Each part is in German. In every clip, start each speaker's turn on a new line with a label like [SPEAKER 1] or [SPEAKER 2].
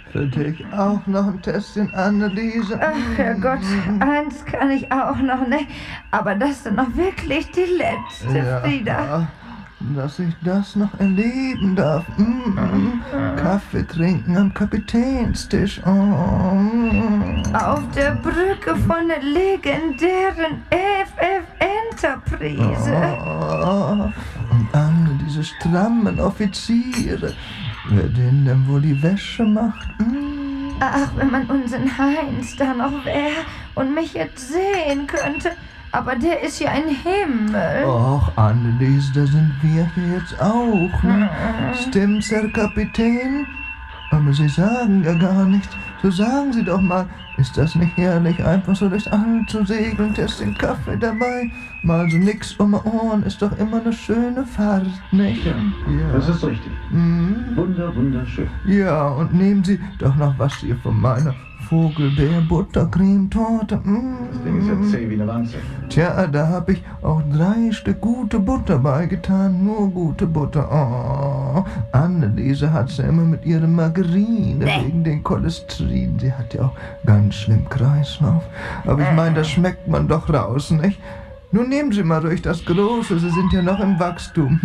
[SPEAKER 1] Für dich auch noch ein Tässchen, Anneliese.
[SPEAKER 2] Ach, Herrgott, eins kann ich auch noch, ne? Aber das ist dann noch wirklich die letzte,
[SPEAKER 1] Ja,
[SPEAKER 2] Frieda.
[SPEAKER 1] dass ich das noch erleben darf. Kaffee trinken am Kapitänstisch.
[SPEAKER 2] Auf der Brücke von der legendären FF Enterprise.
[SPEAKER 1] Und alle diese strammen Offiziere. Wer denen denn wohl die Wäsche macht?
[SPEAKER 2] Ach, wenn man unseren Heinz da noch wäre und mich jetzt sehen könnte. Aber der ist ja ein Himmel.
[SPEAKER 1] Och, Anneliese, da sind wir hier jetzt auch, ne? Stimmt's, Herr Kapitän? Aber Sie sagen ja gar nichts. So sagen Sie doch mal, ist das nicht herrlich, einfach so durchs All zu segeln, Tässchen Kaffee dabei? Mal so nix um die Ohren, ist doch immer eine schöne Fahrt, nicht?
[SPEAKER 3] Ja, das ist richtig. Wunderschön.
[SPEAKER 1] Ja, und nehmen Sie doch noch was hier von meiner Vogelbeer-Buttercremetorte.
[SPEAKER 3] Das Ding ist ja zäh wie eine Wanze.
[SPEAKER 1] Tja, da hab ich auch 3 Stück gute Butter beigetan. Nur gute Butter. Oh, Anneliese hat's ja immer mit ihrem Margarine wegen den Cholesterin. Sie hat ja auch ganz schlimm Kreislauf. Aber ich meine, das schmeckt man doch raus, nicht? Nun nehmen Sie mal ruhig das Große, Sie sind ja noch im Wachstum.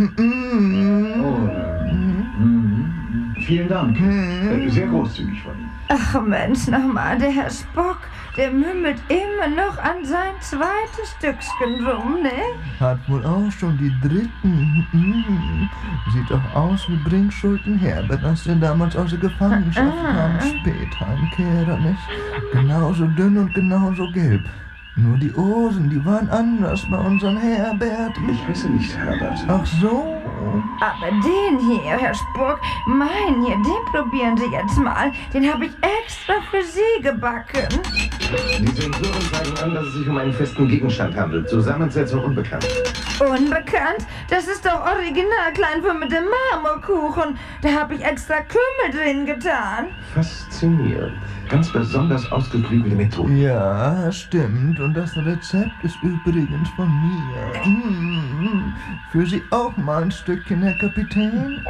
[SPEAKER 3] Vielen Dank. Sehr großzügig von Ihnen.
[SPEAKER 2] Ach Mensch, nochmal, der Herr Spock, der mümmelt immer noch an sein zweites Stückchen rum, ne?
[SPEAKER 1] Hat wohl auch schon die dritten. Sieht doch aus wie Bringschulden Herbert, als der damals aus der Gefangenschaft kam. Spätheimkehrer, nicht? Genauso dünn und genauso gelb. Nur die Ohren, die waren anders bei unserem Herbert.
[SPEAKER 3] Ich heiße nicht Herbert.
[SPEAKER 1] Ach so.
[SPEAKER 2] Aber den hier, Herr Spock, meinen hier, den probieren Sie jetzt mal. Den habe ich extra für Sie gebacken.
[SPEAKER 4] Die Sensoren zeigen an, dass es sich um einen festen Gegenstand handelt. Zusammensetzung unbekannt.
[SPEAKER 2] Unbekannt? Das ist doch original Kleinvieh mit dem Marmorkuchen. Da habe ich extra Kümmel drin getan.
[SPEAKER 4] Faszinierend. Ganz besonders ausgeklügelte Methode.
[SPEAKER 1] Ja, stimmt. Und das Rezept ist übrigens von mir. Für Sie auch mal ein Stückchen, Herr Kapitän?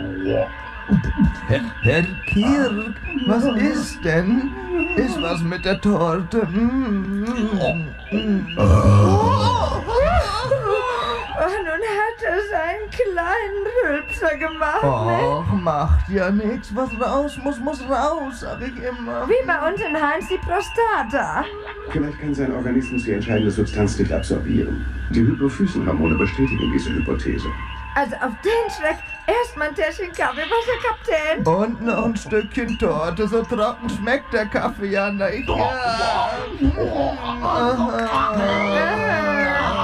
[SPEAKER 1] Herr Kirk, was ist denn? Ist was mit der Torte?
[SPEAKER 2] Oh, nun hat er seinen kleinen Rülpser gemacht, ne?
[SPEAKER 1] Och, macht ja nichts. Was raus muss, muss raus, sag ich immer.
[SPEAKER 2] Wie bei uns in Heinz die Prostata.
[SPEAKER 3] Vielleicht kann sein Organismus die entscheidende Substanz nicht absorbieren. Die Hypophysenhormone bestätigen diese Hypothese.
[SPEAKER 2] Also auf den Schreck erstmal ein Täschchen Kaffee, was, Herr Kapitän?
[SPEAKER 1] Und noch ein Stückchen Torte. So trocken schmeckt der Kaffee ja nicht. Ja.